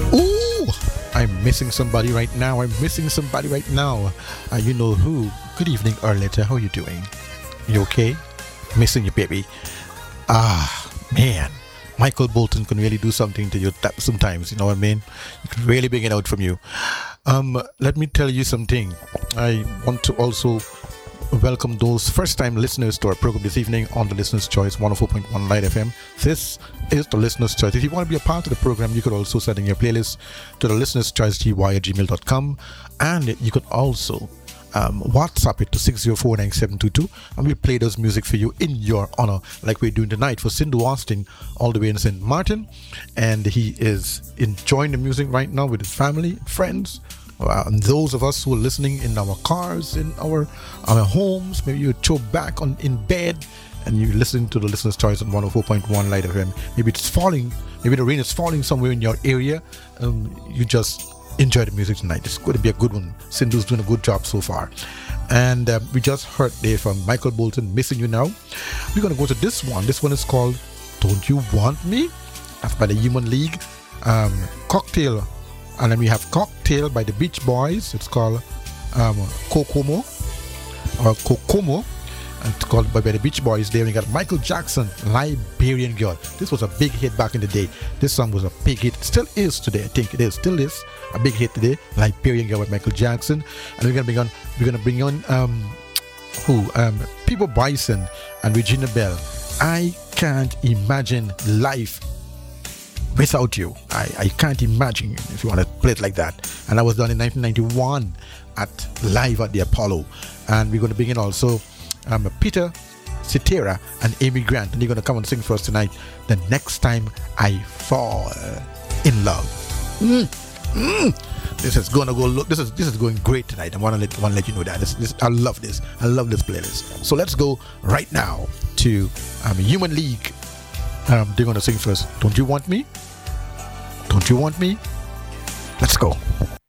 Ooh, I'm missing somebody right now. I'm missing somebody right now. You know who? Good evening, Arletta. How are you doing? You okay? Missing you, baby. Man. Michael Bolton can really do something to you sometimes, you know what I mean? He can really bring it out from you. Let me tell you something. I want to also welcome those first-time listeners to our program this evening on the Listener's Choice 104.1 Light FM. This is the Listener's Choice. If you want to be a part of the program, you could also send in your playlist to the Listener's Choice gy@gmail.com, and you could also WhatsApp it to 6049722, and we'll play those music for you in your honor, like we're doing tonight for Sindhu Austin, all the way in St. Martin, and he is enjoying the music right now with his family, friends, and those of us who are listening in our cars, in our homes. Maybe you chill back in bed and you're listening to the Listener's Choice on 104.1 Light FM. Maybe it's falling, maybe the rain is falling somewhere in your area. You just enjoy the music tonight. It's going to be a good one. Sindhu's doing a good job so far. And we just heard there from Michael Bolton, Missing You Now. We're going to go to this one. This one is called Don't You Want Me? That's by the Human League. Cocktail. And then we have Cocktail by the Beach Boys. It's called Kokomo. Or Kokomo. And it's called by the Beach Boys there. We got Michael Jackson, Liberian Girl. This was a big hit back in the day. This song was a big hit. It still is today. I think it is. Still is a big hit today. Liberian Girl with Michael Jackson. And we're gonna bring on People Bison and Regina Bell. I can't imagine life without you. I can't imagine, if you want to play it like that. And that was done in 1991 live at the Apollo. And we're going to bring in also Peter Cetera and Amy Grant, and they're going to come and sing for us tonight. The Next Time I Fall in Love. This is going to go. Look, this is going great tonight. I want to let you know that. I love this. I love this playlist. So let's go right now to Human League. They're going to sing for us. Don't You Want Me? Don't You Want Me? Let's go.